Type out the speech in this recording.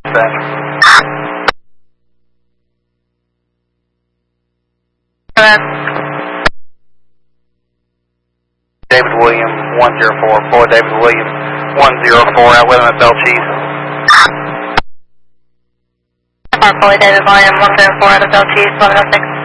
David William 104, Boy David William 104, out with him at Bell Chief. Boy David William 104 out of Bell Chief, 1106.